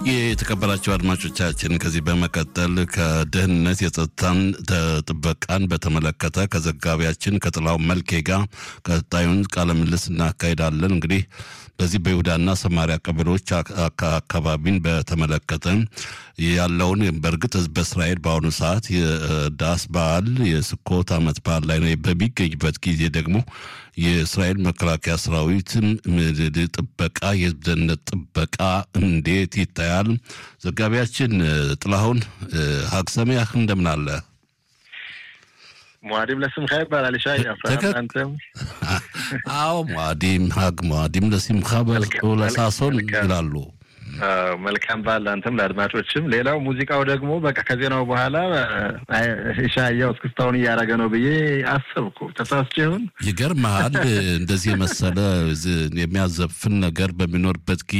የተከበራቸው አድማጮቻችን ከዚህ በመቀጠል ከደህንነት የጸጥታን ጥበቃን በተመለከተ ከዘጋቢያችን ከጥላው መልኬ ጋር ቀጣዩን ቃለ ምልልስ እናካሄዳለን። እንግዲህ በዚህ በይሁዳና ሰማሪያ ቀበሌዎች አካባቢን በተመለከተ ያለውን በእርግጥ በእስራኤል በአሁኑ ሰዓት የዳስ በዓል የስኮት ዓመት በዓል ላይ ነው በሚገኝበት ጊዜ ደግሞ የእስራኤል መከላከያ ሰራዊት ጥበቃ የደህንነት ጥበቃ እንዴት ይታያል? ዘጋቢያችን ጥላሁን ሀግ ሰማያህ እንደምን አለ? ሙአዲም ለስምኻ ይባላል ሻይ አፍራንተም አዎ ሙአዲም ለስምኻ ለሳሶን ይላሉ። መልካም ባል አንተም ለአድማጮችም ሌላው ሙዚቃው ደግሞ በቃ ከዜናው በኋላ ሻያው እስክስታውን ያረገ ነው ብዬ አስብኩ። ተሳስቼ ይሁን? ይገርማል እንደዚህ የመሰለ የሚያዘፍን ነገር በሚኖርበት